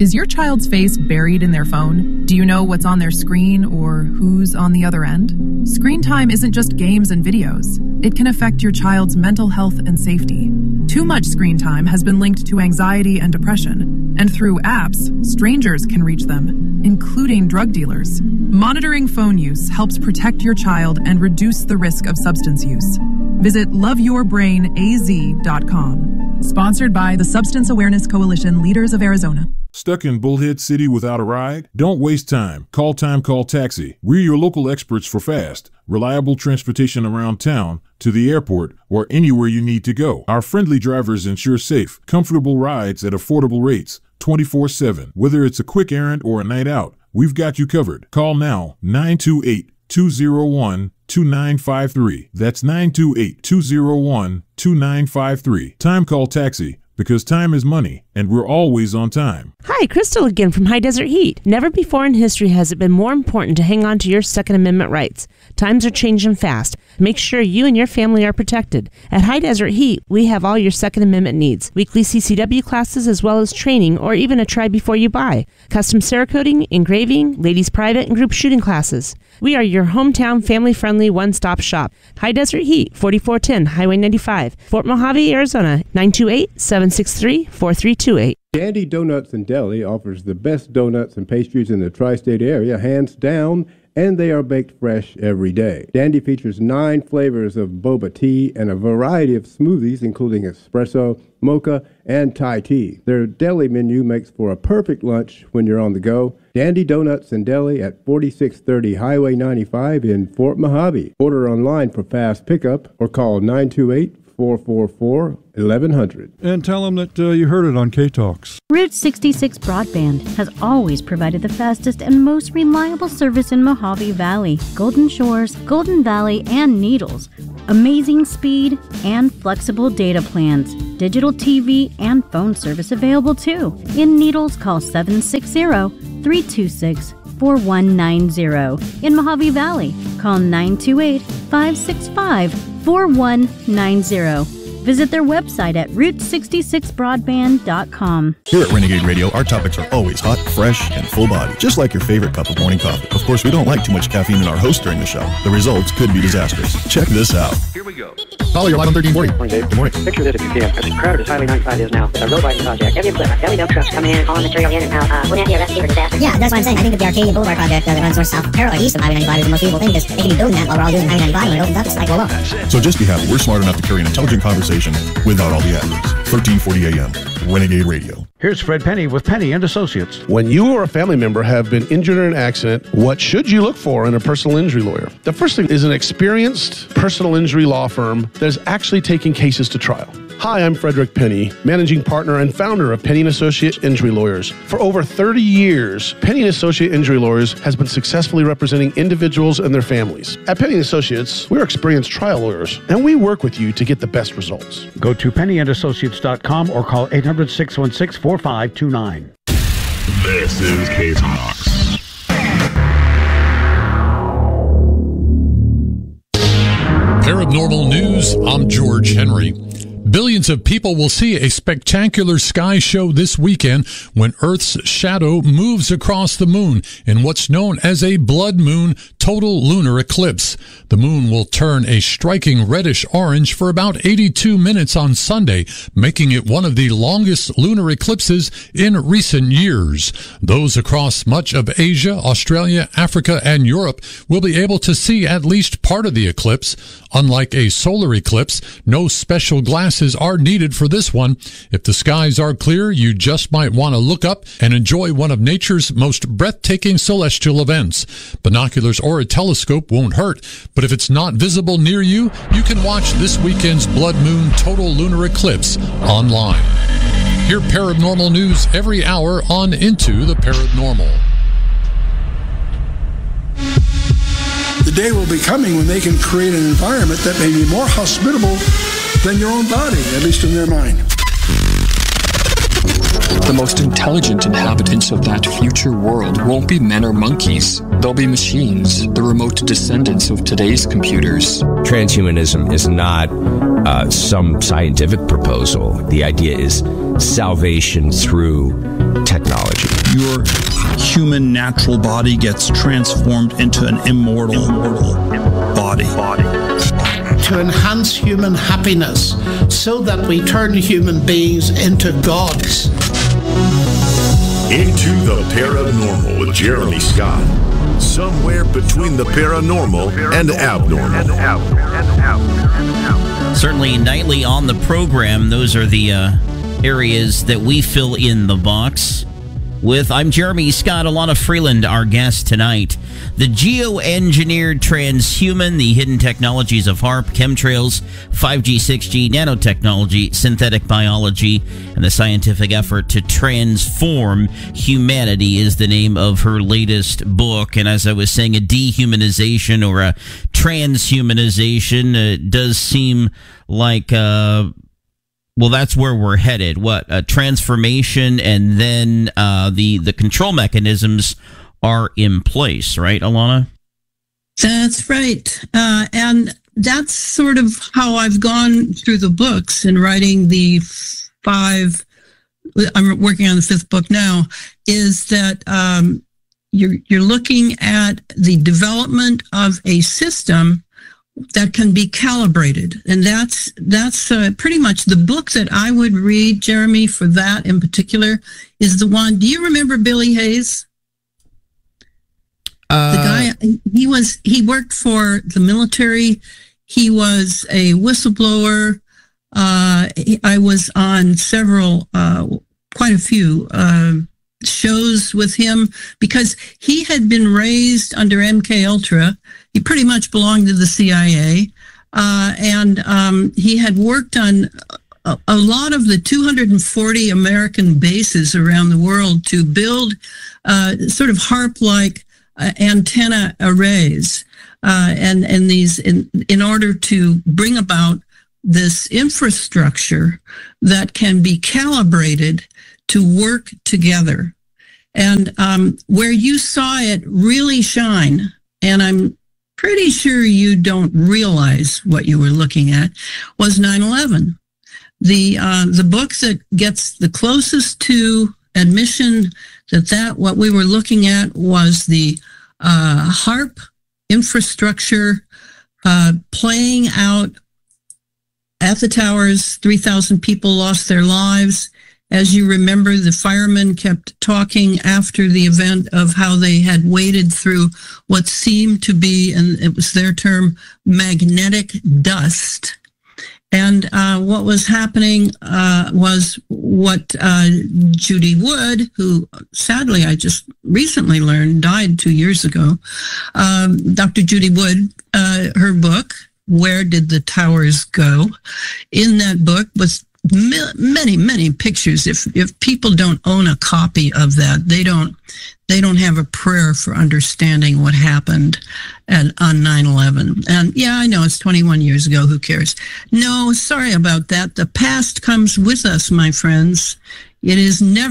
Is your child's face buried in their phone? Do you know what's on their screen or who's on the other end? Screen time isn't just games and videos. It can affect your child's mental health and safety. Too much screen time has been linked to anxiety and depression, and through apps, strangers can reach them, including drug dealers. Monitoring phone use helps protect your child and reduce the risk of substance use. Visit loveyourbrainaz.com. Sponsored by the Substance Awareness Coalition, Leaders of Arizona. Stuck in Bullhead City without a ride? Don't waste time. Call Taxi. We're your local experts for fast, reliable transportation around town, to the airport, or anywhere you need to go. Our friendly drivers ensure safe, comfortable rides at affordable rates, 24/7. Whether it's a quick errand or a night out, we've got you covered. Call now, 928-201-2953. That's 928-201-2953. Time Call Taxi, because time is money, and we're always on time. Hi, Crystal again from High Desert Heat. Never before in history has it been more important to hang on to your Second Amendment rights. Times are changing fast. Make sure you and your family are protected. At High Desert Heat, we have all your Second Amendment needs. Weekly CCW classes as well as training or even a try before you buy. Custom Cerakoting, engraving, ladies private and group shooting classes. We are your hometown family-friendly one-stop shop. High Desert Heat, 4410 Highway 95, Fort Mojave, Arizona, 928-763-4328. Dandy Donuts and Deli offers the best donuts and pastries in the tri-state area, hands down, and they are baked fresh every day. Dandy features 9 flavors of boba tea and a variety of smoothies, including espresso, mocha, and Thai tea. Their deli menu makes for a perfect lunch when you're on the go. Dandy Donuts and Deli at 4630 Highway 95 in Fort Mojave. Order online for fast pickup or call 928-444-1100. And tell them that you heard it on K-Talks. Route 66 Broadband has always provided the fastest and most reliable service in Mojave Valley, Golden Shores, Golden Valley, and Needles. Amazing speed and flexible data plans. Digital TV and phone service available too. In Needles, call 760-326-4190. In Mojave Valley, call 928-565-4190. Visit their website at route66broadband.com. Here at Renegade Radio, our topics are always hot, fresh, and full body, just like your favorite cup of morning coffee. Of course, we don't like too much caffeine in our host during the show. The results could be disastrous. Check this out. Here we go. Caller, you're live on 1340. Morning, Dave. Good morning. Picture this if you can. As crowded as Highway 95 is now, a road widening project. Heavy equipment, belly dump trucks coming in, hauling material in and out. Wouldn't that be a recipe for disaster? Yeah, that's what I'm saying. I think that the Arcadia Boulevard project that runs north, south, parallel, east of Highway 95 is the most feasible thing, because they can be building that while we're all doing Highway 95, and when it opens up, it's like, well, So just be happy we're smart enough to carry an intelligent conversation without all the adlibs. 1340 AM, Renegade Radio. Here's Fred Penny with Penny and Associates. When you or a family member have been injured in an accident, what should you look for in a personal injury lawyer? The first thing is an experienced personal injury law firm that is actually taking cases to trial. Hi, I'm Frederick Penny, managing partner and founder of Penny & Associate Injury Lawyers. For over 30 years, Penny & Associate Injury Lawyers has been successfully representing individuals and their families. At Penny & Associates, we're experienced trial lawyers, and we work with you to get the best results. Go to PennyandAssociates.com or call 800-616-4529. This is K-Talks. Paranormal News, I'm George Henry. Billions of people will see a spectacular sky show this weekend when Earth's shadow moves across the moon in what's known as a blood moon total lunar eclipse. The moon will turn a striking reddish orange for about 82 minutes on Sunday, making it one of the longest lunar eclipses in recent years. Those across much of Asia, Australia, Africa, and Europe will be able to see at least part of the eclipse. Unlike a solar eclipse, no special glasses are needed for this one. If the skies are clear, you just might want to look up and enjoy one of nature's most breathtaking celestial events. Binoculars or a telescope won't hurt, but if it's not visible near you, you can watch this weekend's blood moon total lunar eclipse online. Hear paranormal news every hour on Into the Paranormal. The day will be coming when they can create an environment that may be more hospitable than your own body, at least in their mind. The most intelligent inhabitants of that future world won't be men or monkeys. They'll be machines, the remote descendants of today's computers. Transhumanism is not some scientific proposal. The idea is salvation through technology. Your human natural body gets transformed into an immortal body. To enhance human happiness so that we turn human beings into gods. Into the Paranormal with Jeremy Scott. Somewhere between the paranormal and abnormal. Certainly nightly on the program, those are the areas that we fill in the box with. I'm Jeremy Scott, Alana Freeland, our guest tonight. The geoengineered transhuman, the hidden technologies of HAARP, chemtrails, 5G, 6G, nanotechnology, synthetic biology, and the scientific effort to transform humanity is the name of her latest book. And as I was saying, a dehumanization or a transhumanization does seem like... well, that's where we're headed. What? A transformation, and then the control mechanisms are in place, right, Alana? That's right. And that's sort of how I've gone through the books and writing the 5. I'm working on the 5th book now, is that you're looking at the development of a system that can be calibrated. And that's pretty much the book that I would read, Jeremy, for that in particular, is the one. Do you remember Billy Hayes? The guy, he worked for the military. He was a whistleblower. I was on several, quite a few shows with him because he had been raised under MK Ultra. He pretty much belonged to the CIA, and he had worked on a lot of the 240 American bases around the world to build sort of HAARP-like antenna arrays, and these in order to bring about this infrastructure that can be calibrated to work together. And where you saw it really shine, and I'm pretty sure you don't realize what you were looking at, was 9/11. The book that gets the closest to admission that what we were looking at was the HAARP infrastructure playing out at the towers. 3,000 people lost their lives. As you remember, the firemen kept talking after the event of how they had waded through what seemed to be, and it was their term, magnetic dust. And what was happening was what Judy Wood, who sadly I just recently learned died 2 years ago, Dr. Judy Wood, her book, Where Did the Towers Go? In that book was many pictures. If people don't own a copy of that, they don't have a prayer for understanding what happened on 9/11. And yeah, I know it's 21 years ago. Who cares? No, sorry about that. The past comes with us, my friends. It is never